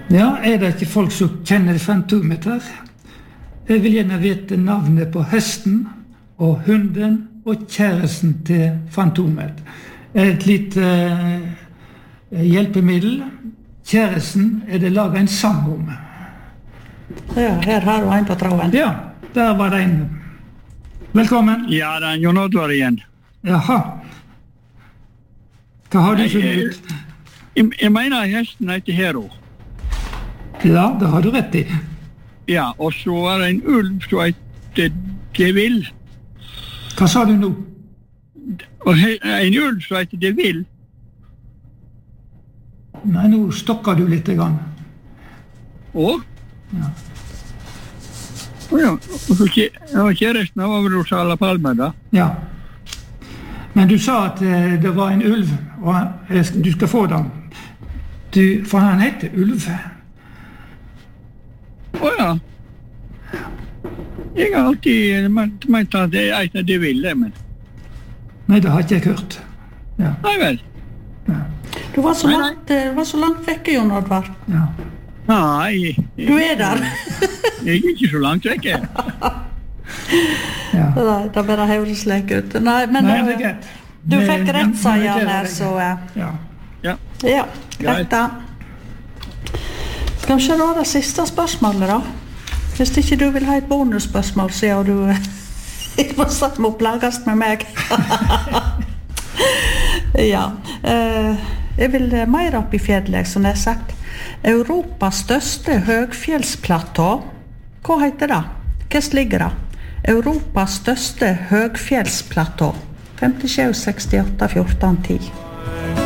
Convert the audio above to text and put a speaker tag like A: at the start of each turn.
A: Ja, det ikke folk som kjenner Fantomet her? Jeg vil gjerne vite navnet på hesten og hunden og kjæresten til Fantomet. Et lite hjelpemiddel. Kjæresten det laget en sang om.
B: Ja, her har du en på tråden.
A: Ja, der var det en. Velkommen.
C: Ja, det Jon Oddvar igjen.
A: Jaha. Hva har du funnet ut?
C: Jeg mener hesten heter Hero.
A: Ja, det har du rett i.
C: Ja, og så var det en ulv som heter Devil.
A: Hva sa du nå?
C: Og en ulv som heter Devil.
A: Nei, nå stokker du litt grann.
C: Og?
A: Ja.
C: Ja, og så kjæresten var vel hos Alla Palme da.
A: Ja. Men du sa at det var en ulv, og du skal få den. For han heter Ulv.
C: Åja. Jeg har alltid ment at det et av de ville, men...
A: Nei, det har ikke jeg hørt. Ja.
C: Nei vel.
A: Ja.
B: Du var så langt vekke, Jon Oddvar.
A: Ja.
C: Nei.
B: Du der.
C: Jeg ikke så langt vekk.
A: Ja.
B: Det bare høres slik ut. Nei, men
A: Nei, det greit.
B: Du fikk rett, sa Janne, så...
A: Ja.
B: Ja, greit da. Skal vi se da det siste spørsmålet da? Hvis ikke du vil ha et bonusspørsmål, så du ikke må satt med å plages med meg. Ja, jeg vil mer opp i fjellet, som jeg har sagt. Europas største høgfjellsplatå, hva heter det? Hva ligger det? Europas største høgfjellsplatå. 57, 68, 14, 10.